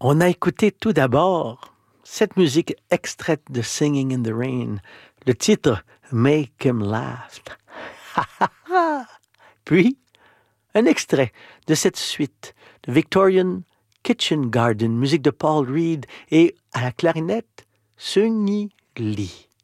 On a écouté tout d'abord cette musique extraite de Singing in the Rain, le titre Make Him Laugh. Puis, un extrait de cette suite de Victorian Kitchen Garden, musique de Paul Reed et à la clarinette, Seung-Yi Lee.